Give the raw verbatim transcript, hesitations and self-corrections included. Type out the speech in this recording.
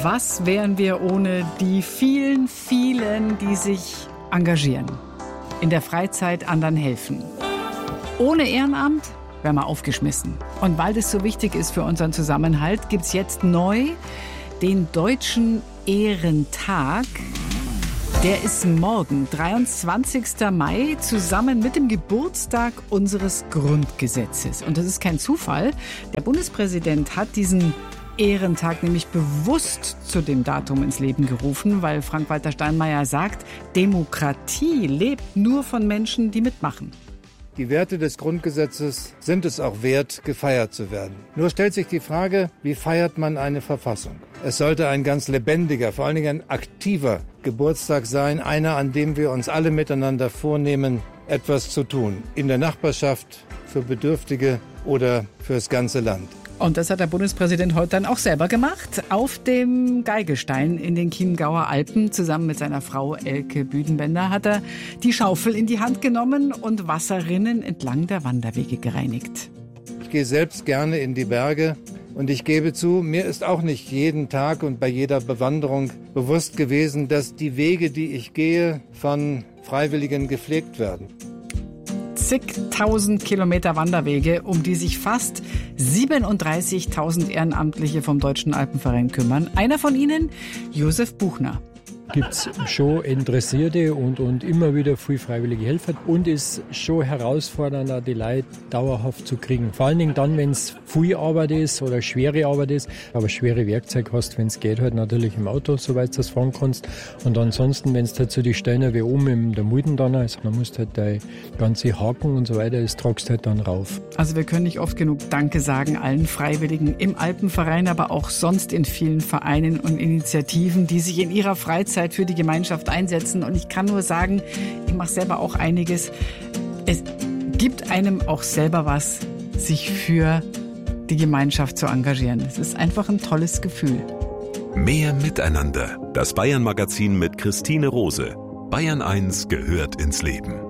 Was wären wir ohne die vielen, vielen, die sich engagieren, in der Freizeit anderen helfen? Ohne Ehrenamt wären wir aufgeschmissen. Und weil das so wichtig ist für unseren Zusammenhalt, gibt es jetzt neu den Deutschen Ehrentag. Der ist morgen, dreiundzwanzigster Mai, zusammen mit dem Geburtstag unseres Grundgesetzes. Und das ist kein Zufall. Der Bundespräsident hat diesen Ehrentag nämlich bewusst zu dem Datum ins Leben gerufen, weil Frank-Walter Steinmeier sagt, Demokratie lebt nur von Menschen, die mitmachen. Die Werte des Grundgesetzes sind es auch wert, gefeiert zu werden. Nur stellt sich die Frage, wie feiert man eine Verfassung? Es sollte ein ganz lebendiger, vor allen Dingen ein aktiver Geburtstag sein, einer, an dem wir uns alle miteinander vornehmen, etwas zu tun. In der Nachbarschaft, für Bedürftige oder fürs ganze Land. Und das hat der Bundespräsident heute dann auch selber gemacht. Auf dem Geigestein in den Chiemgauer Alpen zusammen mit seiner Frau Elke Büdenbender hat er die Schaufel in die Hand genommen und Wasserrinnen entlang der Wanderwege gereinigt. Ich gehe selbst gerne in die Berge und ich gebe zu, mir ist auch nicht jeden Tag und bei jeder Bewanderung bewusst gewesen, dass die Wege, die ich gehe, von Freiwilligen gepflegt werden. Zigtausend Kilometer Wanderwege, um die sich fast siebenunddreißigtausend Ehrenamtliche vom Deutschen Alpenverein kümmern. Einer von ihnen, Josef Buchner. Gibt es schon Interessierte und, und immer wieder viel freiwillige Helfer. Und ist schon herausfordernder, die Leute dauerhaft zu kriegen. Vor allen Dingen dann, wenn es viel Arbeit ist oder schwere Arbeit ist. Aber schwere Werkzeug hast, wenn es geht, halt natürlich im Auto, soweit du das fahren kannst. Und ansonsten, wenn es halt so die Steine wie oben in der Mulden dann ist, dann musst du halt deine ganze Haken und so weiter, das tragst du halt dann rauf. Also wir können nicht oft genug Danke sagen allen Freiwilligen im Alpenverein, aber auch sonst in vielen Vereinen und Initiativen, die sich in ihrer Freizeit für die Gemeinschaft einsetzen. Und ich kann nur sagen, ich mache selber auch einiges. Es gibt einem auch selber was, sich für die Gemeinschaft zu engagieren. Es ist einfach ein tolles Gefühl. Mehr Miteinander. Das Bayern-Magazin mit Christine Rose. Bayern eins gehört ins Leben.